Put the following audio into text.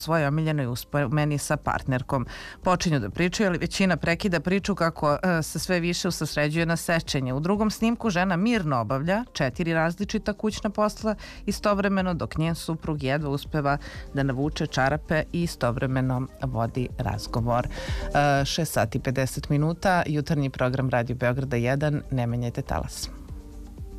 svojoj omiljenoj uspomeni sa partnerkom. Počinju da pričaju, ali većina prekida priču kako se sve više usređuje na sečenje. U drugom snimku žena mirno obavlja 4 različita kućna posla istovremeno, dok njen suprug jedva uspeva da navuče čarape i istovremeno vodi razgovor. 6 sati 50 minuta, jutarnji program Radio Beograda 1, ne menjajte talas.